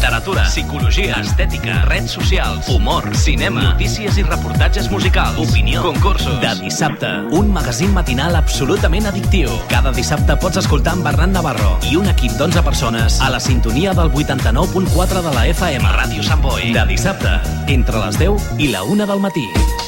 literatura, psicologia, estètica, redes socials, humor, cinema, notícies i reportatges musicals, opinió, concursos. De Dissabte, un magazín matinal absolutament addictiu. Cada dissabte pots escoltar en Bernat Navarro i un equip d'11 persones a la sintonia del 89.4 de la FM. Ràdio Sant Boi. De dissabte, entre les 10 i la 1 del matí.